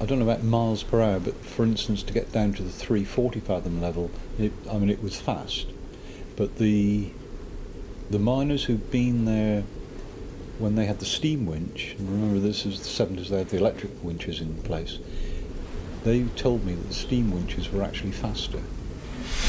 I don't know about miles per hour, but for instance, to get down to the 340 fathom level, it was fast. But the miners who'd been there when they had the steam winch, and remember this is the 70s, they had the electric winches in place, they told me that the steam winches were actually faster.